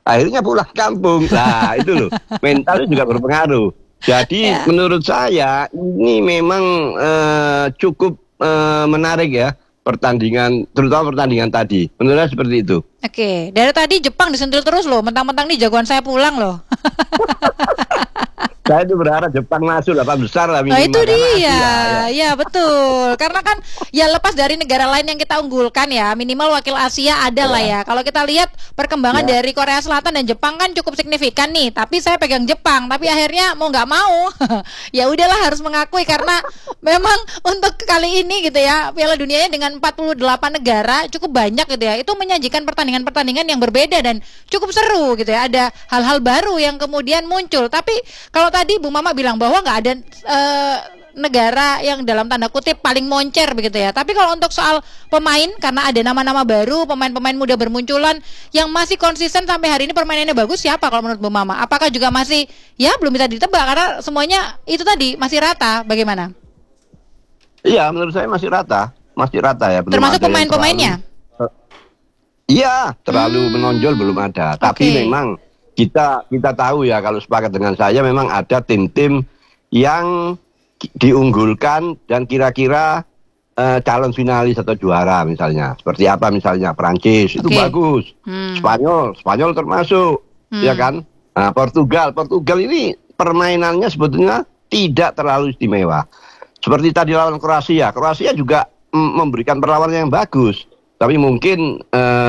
akhirnya pulang kampung. Nah itu loh, mental juga berpengaruh. Jadi menurut saya ini memang cukup menarik ya pertandingan, terutama pertandingan tadi. Menurut saya seperti itu. Oke, dari tadi Jepang disentil terus loh, mentang-mentang nih jagoan saya pulang loh. Saya itu berharap Jepang masuk 8 besar lah minimal. Nah itu dia, Asia, ya betul. Karena kan ya lepas dari negara lain yang kita unggulkan ya, minimal wakil Asia ada lah ya. Kalau kita lihat perkembangan dari Korea Selatan dan Jepang kan cukup signifikan nih. Tapi saya pegang Jepang, tapi akhirnya mau nggak mau, ya udahlah harus mengakui karena memang untuk kali ini gitu ya, Piala Dunianya dengan 48 negara cukup banyak gitu ya. Itu menyajikan pertandingan-pertandingan yang berbeda dan cukup seru gitu ya. Ada hal-hal baru yang kemudian muncul. Tapi kalau tadi Bu Mama bilang bahwa nggak ada negara yang dalam tanda kutip paling moncer begitu ya. Tapi kalau untuk soal pemain, karena ada nama-nama baru, pemain-pemain muda bermunculan yang masih konsisten sampai hari ini permainannya bagus, siapa kalau menurut Bu Mama? Apakah juga masih ya belum bisa ditebak karena semuanya itu tadi masih rata? Bagaimana? Iya, menurut saya masih rata ya. Belum termasuk ada pemain-pemainnya? Iya, terlalu menonjol belum ada. Tapi memang kita tahu ya, kalau sepakat dengan saya memang ada tim-tim yang diunggulkan dan kira-kira calon finalis atau juara misalnya. Seperti apa misalnya Prancis itu bagus. Spanyol termasuk, ya kan? Nah, Portugal ini permainannya sebetulnya tidak terlalu istimewa. Seperti tadi lawan Kroasia juga memberikan perlawanan yang bagus. Tapi mungkin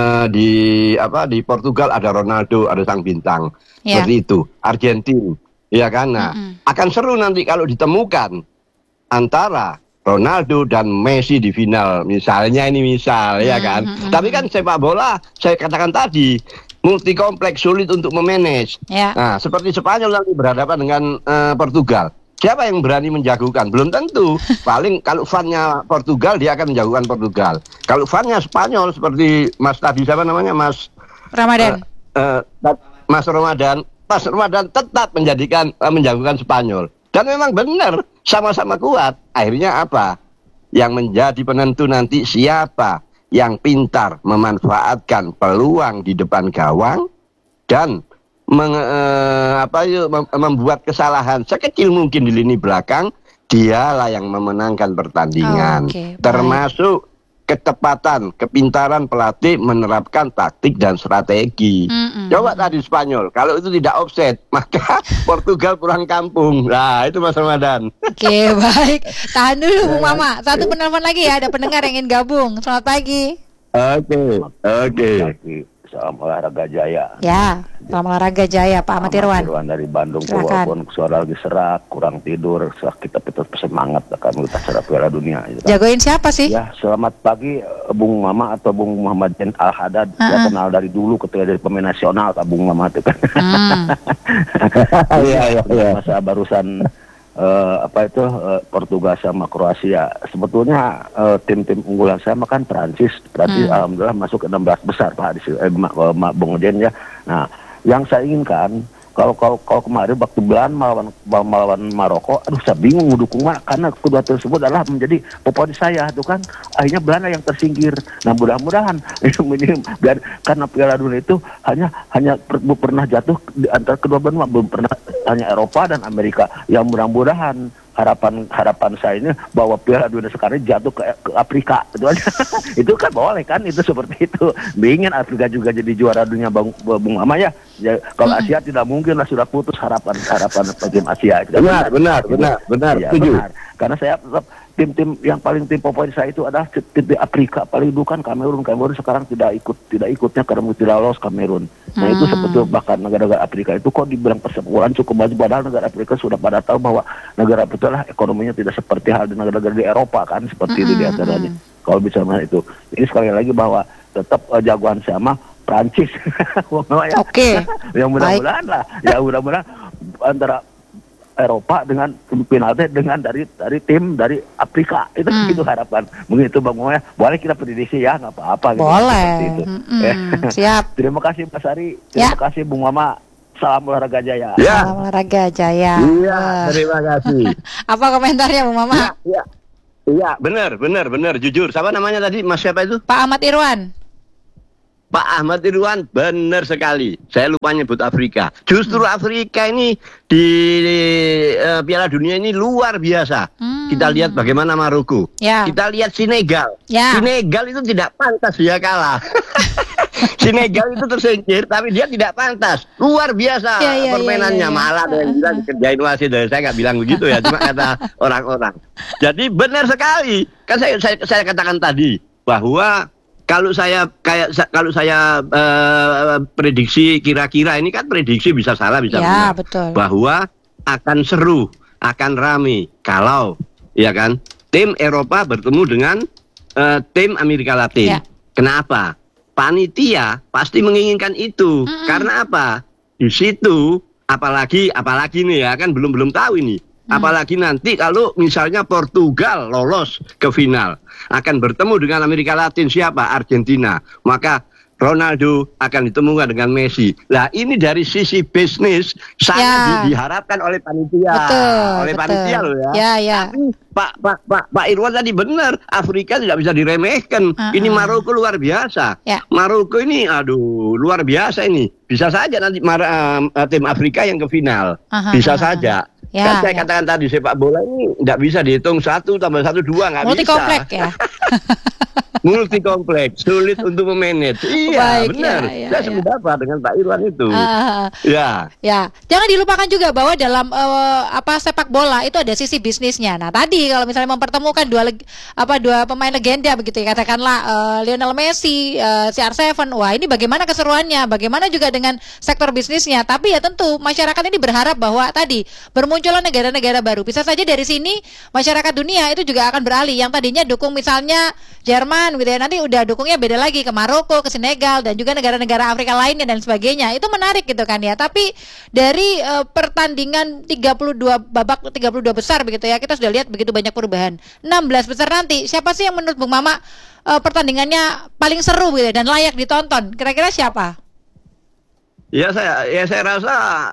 di Portugal ada Ronaldo, ada sang bintang. Seperti itu. Argentina, ya kan? Nah, akan seru nanti kalau ditemukan antara Ronaldo dan Messi di final. Misalnya ya kan? Tapi kan sepak bola, saya katakan tadi, multi kompleks, sulit untuk memanage. Nah, seperti Spanyol nanti berhadapan dengan Portugal. Siapa yang berani menjagokan? Belum tentu. Paling kalau fan-nya Portugal, dia akan menjagokan Portugal. Kalau fan-nya Spanyol, seperti Mas tadi, siapa namanya? Mas Ramadan. Mas Ramadan tetap menjagokan Spanyol. Dan memang benar, sama-sama kuat. Akhirnya apa? Yang menjadi penentu nanti siapa yang pintar memanfaatkan peluang di depan gawang dan membuat kesalahan sekecil mungkin di lini belakang, dialah yang memenangkan pertandingan. Termasuk ketepatan, kepintaran pelatih menerapkan taktik dan strategi. Coba tadi Spanyol, kalau itu tidak offset, maka Portugal pulang kampung. Nah, itu Mas Ramadan. Oke, baik. Tahan dulu Bu Mama. Satu penelpon lagi ya, ada pendengar yang ingin gabung. Selamat pagi. Oke. Salam Olahraga Jaya. Ya, salam Olahraga Jaya, Pak Ahmad Irwan. Irwan dari Bandung. Walaupun suara lagi serak, kurang tidur, kita tetap semangat akan kita secara Piala Dunia. Gitu kan. Jagoin siapa sih? Ya, selamat pagi Bung Mama atau Bung Muhammad Jen Al-Haddad. Saya kenal dari dulu ketika dari pemain nasional, Bung Mama itu kan. Masa barusan Portugal sama Kroasia. Sebetulnya tim-tim unggulan saya makan Prancis alhamdulillah masuk ke 16 besar Pak Bung Jen ya. Nah, yang saya inginkan kalau kemarin waktu Belanda melawan Maroko, saya bingung mendukung mana karena kedua tersebut adalah menjadi favorit saya tuh kan. Akhirnya Belanda yang tersingkir. Nah, mudah-mudahan ini karena Piala Dunia itu hanya pernah jatuh di antara kedua benua, belum pernah hanya Eropa dan Amerika. Yang mudah-mudahan harapan saya ini bahwa Piala Dunia sekarang jatuh ke Afrika gitu aja. Itu kan boleh kan, itu seperti itu. Ingin Afrika juga jadi juara dunia Bung Mama ya. Kalau Asia tidak mungkin lah, sudah putus harapan tim Asia. Benar. Ya, benar. Karena saya tetap tim yang paling tim favorit saya itu adalah tim di Afrika. Paling dulu kan Kamerun sekarang tidak ikutnya karena tidak lolos Kamerun. Nah, itu seperti bahkan negara-negara Afrika itu kok dibilang persepuluhan cukup maju, padahal negara Afrika sudah pada tahu bahwa negara itu lah ekonominya tidak seperti hal di negara-negara di Eropa kan, seperti itu diantaranya. Kalau bicara itu, ini sekali lagi bahwa tetap jagoan sama Prancis. Yang mudah-mudahan lah, ya mudah-mudahan antara Eropa dengan penalti dengan dari tim dari Afrika itu harapan. Mungkin itu Bang Moya, boleh kita prediksi ya, nggak apa-apa. Boleh. Gitu. Siap. Terima kasih Mas Ari, terima kasih Bung Mama. Salam Olahraga Jaya. Ya. Salam Olahraga Jaya. Iya, terima kasih. Apa komentarnya Bung Mama? Iya, benar, jujur. Siapa namanya tadi? Mas siapa itu? Pak Ahmad Irwan. Pak Ahmad Irwan benar sekali. Saya lupa nyebut Afrika. Justru Afrika ini di Piala Dunia ini luar biasa. Kita lihat bagaimana Maroko. Ya. Kita lihat Senegal. Ya. Senegal itu tidak pantas dia kalah. Senegal itu tersingkir, tapi dia tidak pantas. Luar biasa permainannya. Malah ada yang bilang dikerjain wasit. Saya nggak bilang begitu ya, cuma kata orang-orang. Jadi benar sekali. Kan saya katakan tadi bahwa kalau saya prediksi kira-kira, ini kan prediksi bisa salah bisa benar. Betul. Bahwa akan seru, akan rame kalau ya kan tim Eropa bertemu dengan tim Amerika Latin. Kenapa? Panitia pasti menginginkan itu. Karena apa? Di situ apalagi nih ya kan belum tahu ini. Apalagi nanti kalau misalnya Portugal lolos ke final, akan bertemu dengan Amerika Latin siapa? Argentina. Maka Ronaldo akan ditemukan dengan Messi. Lah ini dari sisi bisnis sangat diharapkan oleh panitia. Betul. Panitia loh ya. Tapi Pak Irwan tadi benar, Afrika tidak bisa diremehkan. Ini Maroko luar biasa. Maroko ini luar biasa ini. Bisa saja nanti tim Afrika yang ke final. Bisa saja. Kan saya katakan tadi sepak bola ini tidak bisa dihitung 1 + 1 2 nggak bisa. Multi-komplek ya. Multi-kompleks, sulit untuk memanage. Iya, benar. Saya sependapat dengan Pak Irwan itu. Ya. Jangan dilupakan juga bahwa dalam sepak bola itu ada sisi bisnisnya. Nah, tadi kalau misalnya mempertemukan dua pemain legenda begitu ya, katakanlah Lionel Messi, CR7. Wah, ini bagaimana keseruannya? Bagaimana juga dengan sektor bisnisnya? Tapi ya tentu masyarakat ini berharap bahwa tadi bermunculan negara-negara baru. Bisa saja dari sini masyarakat dunia itu juga akan beralih. Yang tadinya dukung misalnya Jerman gitu ya, nanti udah dukungnya beda lagi ke Maroko, ke Senegal dan juga negara-negara Afrika lainnya dan sebagainya. Itu menarik gitu kan ya. Tapi dari pertandingan 32 besar begitu ya, kita sudah lihat begitu banyak perubahan. 16 besar nanti siapa sih yang menurut Bung Mama pertandingannya paling seru gitu ya, dan layak ditonton? Kira-kira siapa? Ya saya rasa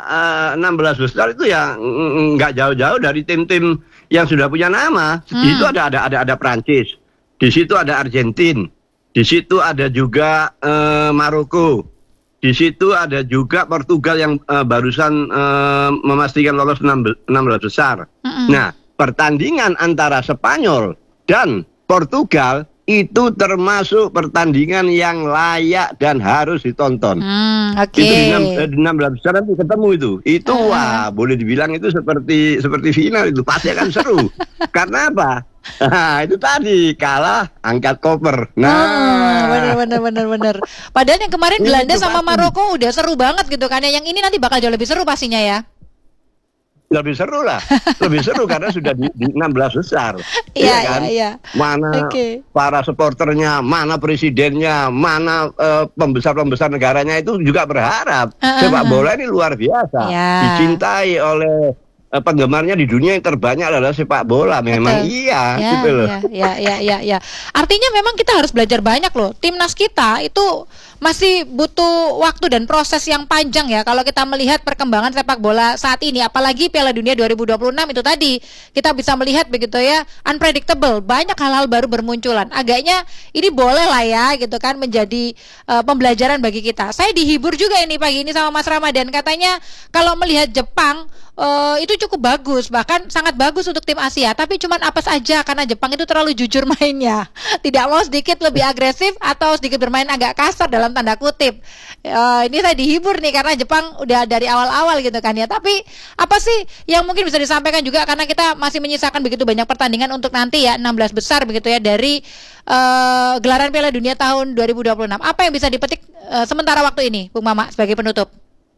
16 besar itu ya nggak jauh-jauh dari tim-tim yang sudah punya nama. Di situ ada Prancis. Di situ ada Argentina, di situ ada juga Maroko, di situ ada juga Portugal yang barusan memastikan lolos 16 besar. Nah, pertandingan antara Spanyol dan Portugal itu termasuk pertandingan yang layak dan harus ditonton. Itu di 16 besar nanti ketemu itu. Itu wah, boleh dibilang itu seperti final itu, pasti akan seru. Karena apa? Nah, itu tadi kalah angkat koper. Nah, benar. Padahal yang kemarin Belanda sama Maroko udah seru banget gitu kan ya. Yang ini nanti bakal jauh lebih seru pastinya ya. Lebih seru lah, lebih seru karena sudah di 16 besar. Iya kan? Mana para supporternya, mana presidennya, mana pembesar-pembesar negaranya itu juga berharap sepak bola ini luar biasa, dicintai oleh penggemarnya di dunia yang terbanyak adalah sepak bola. Memang gitu loh. Ya. Artinya memang kita harus belajar banyak loh. Timnas kita itu masih butuh waktu dan proses yang panjang ya kalau kita melihat perkembangan sepak bola saat ini, apalagi Piala Dunia 2026 itu tadi kita bisa melihat begitu ya, unpredictable, banyak hal-hal baru bermunculan. Agaknya ini boleh lah ya gitu kan menjadi pembelajaran bagi kita. Saya dihibur juga ini pagi ini sama Mas Ramadan, katanya kalau melihat Jepang itu cukup bagus, bahkan sangat bagus untuk tim Asia, tapi cuman apes aja karena Jepang itu terlalu jujur mainnya, tidak mau sedikit lebih agresif atau sedikit bermain agak kasar dalam tanda kutip. Ini saya dihibur nih karena Jepang udah dari awal-awal gitu kan ya. Tapi apa sih yang mungkin bisa disampaikan juga, karena kita masih menyisakan begitu banyak pertandingan untuk nanti ya 16 besar begitu ya dari gelaran Piala Dunia tahun 2026. Apa yang bisa dipetik sementara waktu ini Bung Mama sebagai penutup?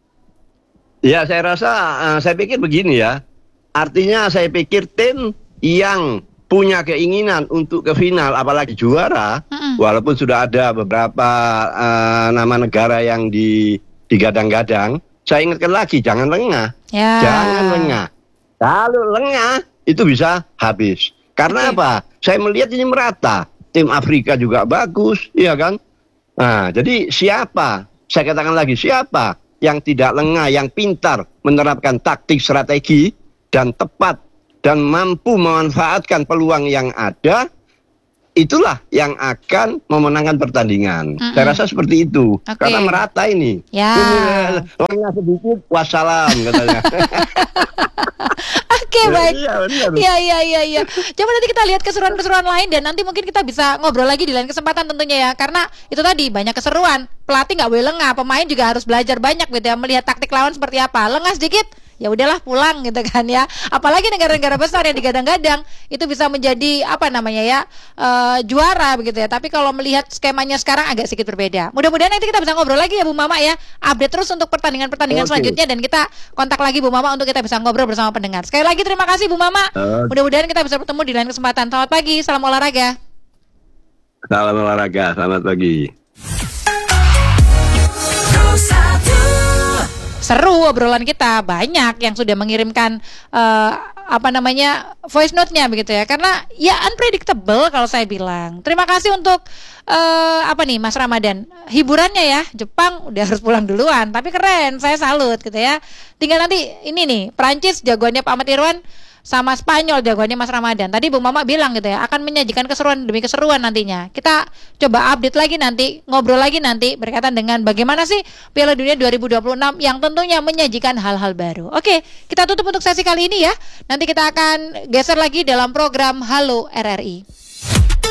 Ya, saya pikir begini ya. Artinya saya pikir tim yang punya keinginan untuk ke final, apalagi juara, walaupun sudah ada beberapa nama negara yang digadang-gadang, saya ingatkan lagi, jangan lengah. Jangan lengah. Kalau lengah, itu bisa habis. Karena apa? Saya melihat ini merata. Tim Afrika juga bagus, iya kan? Nah, jadi siapa? Saya katakan lagi, siapa yang tidak lengah, yang pintar menerapkan taktik strategi dan tepat dan mampu memanfaatkan peluang yang ada, itulah yang akan memenangkan pertandingan. Saya rasa seperti itu. Oke. Karena merata ini. Ya. Lengah sedikit, wassalam katanya. Oke, baik. Iya, benar. Iya. Coba nanti kita lihat keseruan-keseruan lain dan nanti mungkin kita bisa ngobrol lagi di lain kesempatan tentunya ya. Karena itu tadi banyak keseruan. Pelatih nggak boleh lengah, pemain juga harus belajar banyak gitu ya, melihat taktik lawan seperti apa. Lengah sedikit, ya udahlah pulang gitu kan ya. Apalagi negara-negara besar yang digadang-gadang itu bisa menjadi apa namanya ya, juara begitu ya. Tapi kalau melihat skemanya sekarang agak sedikit berbeda. Mudah-mudahan nanti kita bisa ngobrol lagi ya Bu Mama ya. Update terus untuk pertandingan-pertandingan Oke. selanjutnya dan kita kontak lagi Bu Mama untuk kita bisa ngobrol bersama pendengar. Sekali lagi terima kasih Bu Mama. Mudah-mudahan kita bisa bertemu di lain kesempatan. Selamat pagi, salam olahraga. Salam olahraga, selamat pagi. Seru obrolan kita, banyak yang sudah mengirimkan voice note-nya begitu ya, karena ya unpredictable kalau saya bilang. Terima kasih untuk Mas Ramadan, hiburannya ya. Jepang udah harus pulang duluan, tapi keren, saya salut gitu ya. Tinggal nanti ini nih, Prancis jagoannya Pak Ahmad Irwan sama Spanyol jagoannya Mas Ramadan. Tadi Bu Mama bilang gitu ya, akan menyajikan keseruan demi keseruan nantinya. Kita coba update lagi nanti, ngobrol lagi nanti berkaitan dengan bagaimana sih Piala Dunia 2026 yang tentunya menyajikan hal-hal baru. Oke, kita tutup untuk sesi kali ini ya. Nanti kita akan geser lagi dalam program Halo RRI.